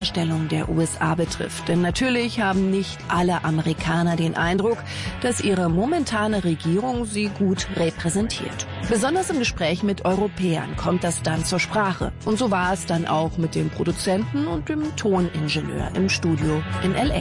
Stellung der USA betrifft. Denn natürlich haben nicht alle Amerikaner den Eindruck, dass ihre momentane Regierung sie gut repräsentiert. Besonders im Gespräch mit Europäern kommt das dann zur Sprache. Und so war es dann auch mit dem Produzenten und dem Toningenieur im Studio in LA.